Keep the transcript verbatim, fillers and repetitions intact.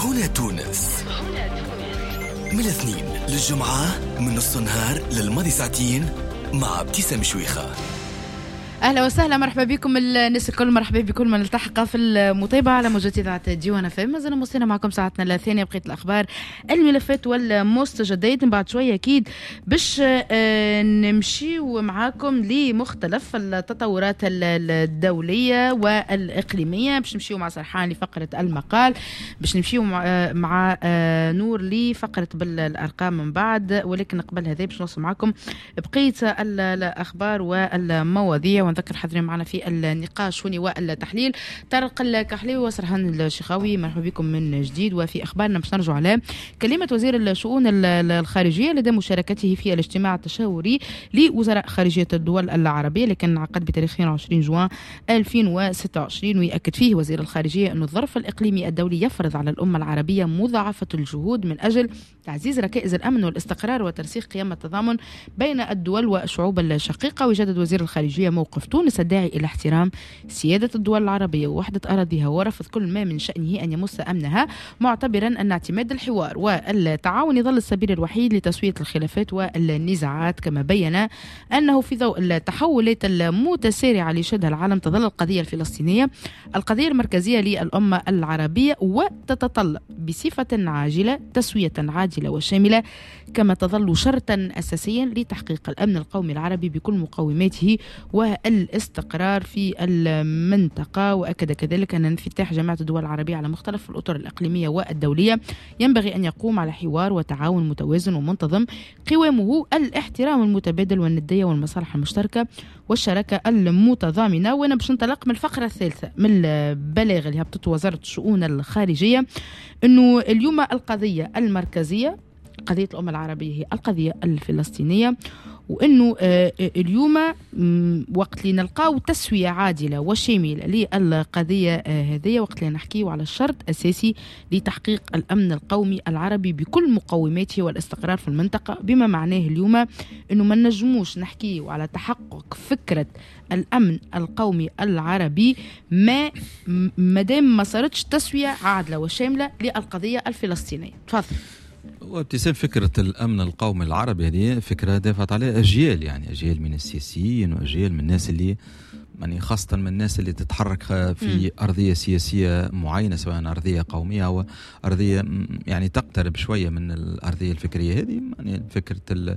هنا تونس، من الاثنين للجمعة من نص النهار للماضي ساعتين مع ابتسام شويخة. اهلا وسهلا، مرحبا بكم الناس الكل، مرحبا بكل من التحق في المتابعه على موجات اذاعه ديوان اف ام. مازلنا موصلين معكم ساعتنا الثانيه بقيه الاخبار، الملفات والمستجدات. من بعد شويه اكيد باش نمشيو معاكم لمختلف التطورات الدوليه والاقليميه. باش نمشيو مع سرحان لفقره المقال، باش نمشيو مع نور لفقره بالارقام من بعد، ولكن قبل هذا باش نوصل معاكم بقيه الاخبار والمواضيع. نذكر حاضرين معنا في النقاش هنا والتحليل طارق الكحلي وسرحان الشيخاوي. مرحبا بكم من جديد. وفي اخبارنا باش نرجع على كلمه وزير الشؤون الخارجيه لدى مشاركته في الاجتماع التشاوري لوزراء خارجيه الدول العربيه اللي كان انعقد بتاريخ اثنين وعشرين جوان ألفين وستة وعشرين، ويأكد فيه وزير الخارجيه أن الظرف الإقليمي الدولي يفرض على الأمة العربية مضاعفة الجهود من أجل تعزيز ركائز الأمن والاستقرار وترسيخ قيم التضامن بين الدول والشعوب الشقيقة. ويجدد وزير الخارجيه موقف تونس الداعي إلى احترام سيادة الدول العربية ووحدة أراضيها ورفض كل ما من شأنه أن يمس أمنها، معتبرا أن اعتماد الحوار والتعاون يظل السبيل الوحيد لتسوية الخلافات والنزاعات. كما بين أنه في ضوء التحولات المتسارعة لشهدها العالم تظل القضية الفلسطينية القضية المركزية للأمة العربية، وتتطلب بصفة عاجلة تسوية عاجلة وشاملة، كما تظل شرطا أساسيا لتحقيق الأمن القومي العربي بكل مقوماته والاستقرار في المنطقة. وأكد كذلك أن انفتاح جامعة الدول العربية على مختلف الأطر الإقليمية والدولية ينبغي أن يقوم على حوار وتعاون متوازن ومنتظم قوامه الاحترام المتبادل والندية والمصالح المشتركة والشراكة المتضامنة. وأنا باش ننطلق من الفقرة الثالثة من البلاغ اللي هبطت وزارة الشؤون الخارجية، أنه اليوم القضية المركزية قضية الأمة العربية هي القضية الفلسطينية، وأنه اليوم وقت اللي نلقاو تسوية عادلة وشاملة للقضية هذه، وقت اللي نحكيه على الشرط أساسي لتحقيق الأمن القومي العربي بكل مقوماته والاستقرار في المنطقة، بما معناه اليوم أنه ما نجموش نحكيه على تحقق فكرة الأمن القومي العربي ما مدام ما صارتش تسوية عادلة وشاملة للقضية الفلسطينية. تفضل. وابتسام، فكرة الأمن القومي العربي هذه فكرة دافعت عليها أجيال، يعني أجيال من السياسيين وأجيال من الناس اللي يعني خاصة من الناس اللي تتحرك في م. أرضية سياسية معينة، سواء أرضية قومية أو أرضية يعني تقترب شوية من الأرضية الفكرية هذه. يعني فكرة